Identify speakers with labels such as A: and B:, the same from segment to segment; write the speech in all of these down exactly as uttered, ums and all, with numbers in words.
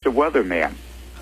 A: the weatherman?"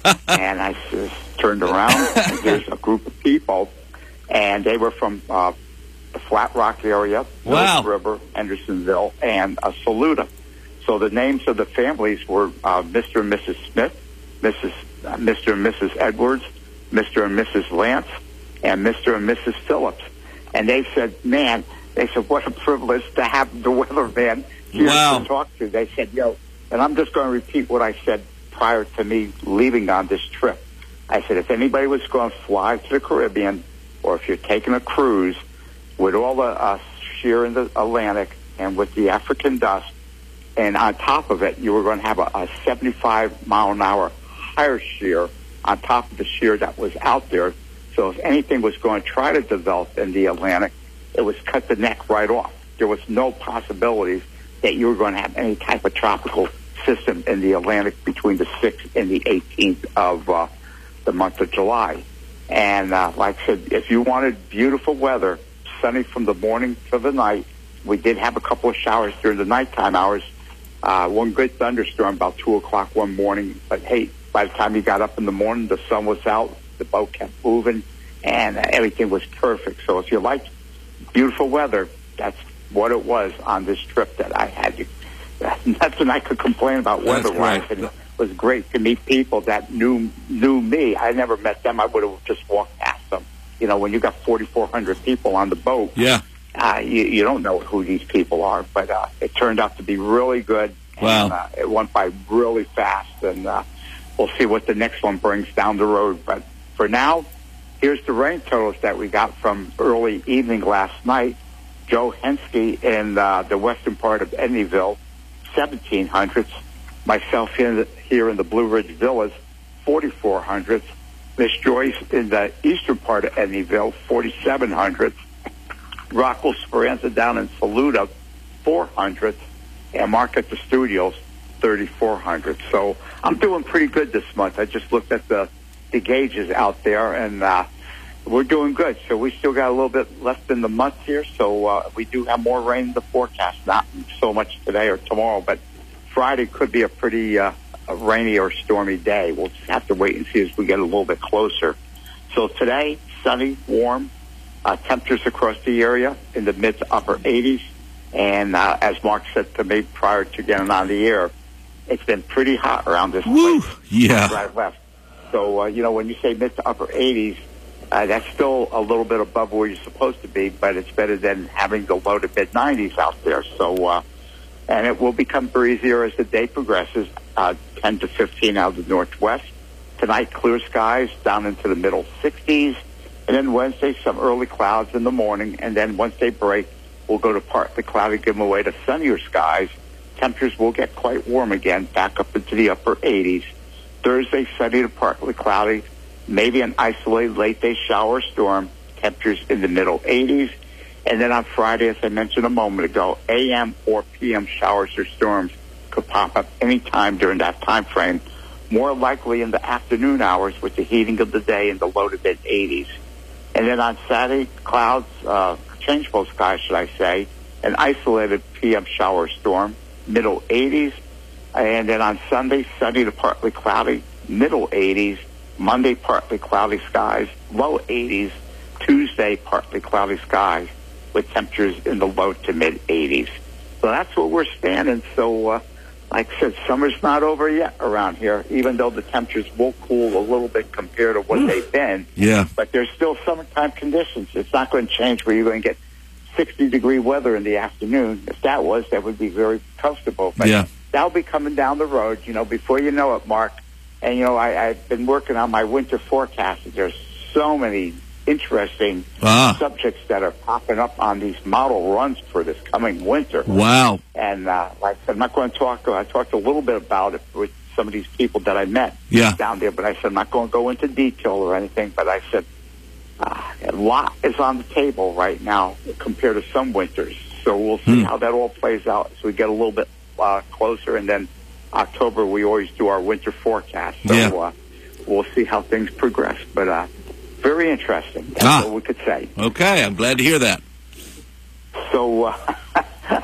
A: And I just turned around, and there's a group of people, and they were from uh, the Flat Rock area,
B: wow.
A: Mills River, Hendersonville, and uh, Saluda. So the names of the families were uh, Mister and Missus Smith, Missus Uh, Mister and Missus Edwards, Mister and Missus Lance, and Mister and Missus Phillips. And they said, man, they said, what a privilege to have the weatherman here
B: wow.
A: to talk to. They said, yo, and I'm just going to repeat what I said prior to me leaving on this trip. I said, if anybody was going to fly to the Caribbean, or if you're taking a cruise with all the uh, shear in the Atlantic and with the African dust, and on top of it, you were going to have a, a seventy-five mile an hour higher shear on top of the shear that was out there. So if anything was going to try to develop in the Atlantic, it was cut the neck right off. There was no possibilities that you were going to have any type of tropical system in the Atlantic between the sixth and the eighteenth of uh, the month of July. And uh, like I said, if you wanted beautiful weather, sunny from the morning to the night, we did have a couple of showers during the nighttime hours. Uh, one good thunderstorm about two o'clock one morning. But, hey, by the time you got up in the morning, the sun was out, the boat kept moving, and uh, everything was perfect. So if you like beautiful weather, that's what it was on this trip that I had. Nothing I could complain about weather-wise. And it was great to meet people that knew knew me. I never met them. I would have just walked past them. You know, when you got forty-four hundred people on the boat,
B: yeah,
A: uh, you, you don't know who these people are. But uh, it turned out to be really good.
B: Wow.
A: And, uh, it went by really fast, and uh, we'll see what the next one brings down the road. But for now, here's the rain totals that we got from early evening last night. Joe Henske in uh, the western part of Edneyville, seventeen hundredths. Myself here in the, here in the Blue Ridge Villas, forty-four hundredths. Miss Joyce in the eastern part of Edneyville, forty-seven hundredths. Rockwell Speranza down in Saluda, four hundredths. And Mark at the studios, thirty-four hundredths. So I'm doing pretty good this month. I just looked at the, the gauges out there, and uh, we're doing good. So we still got a little bit left in the month here. So uh, we do have more rain in the forecast. Not so much today or tomorrow, but Friday could be a pretty uh, a rainy or stormy day. We'll just have to wait and see as we get a little bit closer. So today, sunny, warm, uh, temperatures across the area in the mid to upper eighties. And uh, as Mark said to me prior to getting on the air, it's been pretty hot around this
B: Woo,
A: place.
B: yeah.
A: Right left. So, uh, you know, when you say mid to upper eighties, uh, that's still a little bit above where you're supposed to be, but it's better than having the low to mid nineties out there. So, uh, and it will become breezier as the day progresses, uh, ten to fifteen out of the northwest. Tonight, clear skies down into the middle sixties. And then Wednesday, some early clouds in the morning. And then once they break, we'll go to partly cloudy, give them away to sunnier skies. Temperatures will get quite warm again, back up into the upper eighties. Thursday, sunny to partly cloudy, maybe an isolated late-day shower storm, temperatures in the middle eighties. And then on Friday, as I mentioned a moment ago, A M or P M showers or storms could pop up any time during that time frame, more likely in the afternoon hours with the heating of the day in the low to mid-eighties. And then on Saturday, clouds, uh, changeable skies, should I say, an isolated P M shower storm, middle eighties. And then on Sunday, sunny to partly cloudy, middle eighties. Monday, partly cloudy skies, low eighties. Tuesday, partly cloudy skies with temperatures in the low to mid-eighties. So that's where we're standing. So, uh, like I said, summer's not over yet around here, even though the temperatures will cool a little bit compared to what they've been.
B: Yeah.
A: But there's still summertime conditions. It's not going to change where you're going to get sixty-degree weather in the afternoon. If that was, that would be very comfortable. But
B: yeah.
A: that'll be coming down the road, you know, before you know it, Mark. And, you know, I, I've been working on my winter forecast. There's so many interesting
B: ah.
A: subjects that are popping up on these model runs for this coming winter.
B: Wow.
A: And uh, like I said, I'm not going to talk, I talked a little bit about it with some of these people that I met
B: yeah.
A: down there, but I said I'm not going to go into detail or anything, but I said uh, a lot is on the table right now compared to some winters. So we'll see
B: hmm.
A: how that all plays out as we get a little bit uh, closer. And then October, we always do our winter forecast. So
B: yeah.
A: uh, we'll see how things progress. But uh, very interesting. That's
B: ah.
A: what we could say.
B: Okay, I'm glad to hear that.
A: So, uh,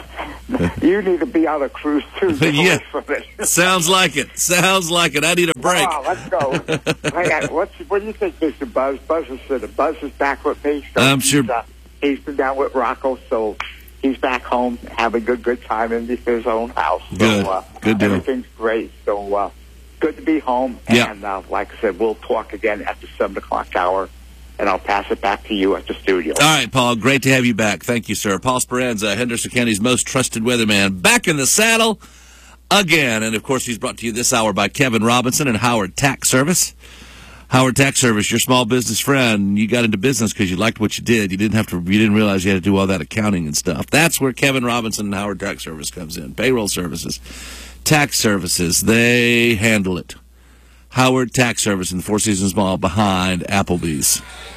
A: You need to be on a cruise too.
B: Yeah.
A: From it.
B: Sounds like it. Sounds like it. I need a break.
A: Oh, let's go. Hey, what's, what do you think, Mister Buzz? Buzz is, uh, Buzz is back with me. So
B: I'm sure.
A: He's, uh, he's been down with Rocco, so he's back home having a good, good time in his own house. So,
B: Good.
A: Uh,
B: Good deal.
A: Everything's great. So uh, good to be home.
B: Yeah.
A: And uh, like I said, we'll talk again at the seven o'clock hour. And I'll pass it back to you at the studio.
B: All right, Paul. Great to have you back. Thank you, sir. Paul Speranza, Henderson County's most trusted weatherman, back in the saddle again. And, of course, he's brought to you this hour by Kevin Robinson and Howard Tax Service. Howard Tax Service, your small business friend. You got into business because you liked what you did. You didn't have to. You didn't realize you had to do all that accounting and stuff. That's where Kevin Robinson and Howard Tax Service comes in. Payroll services, tax services. They handle it. Howard Tax Service in the Four Seasons Mall behind Applebee's.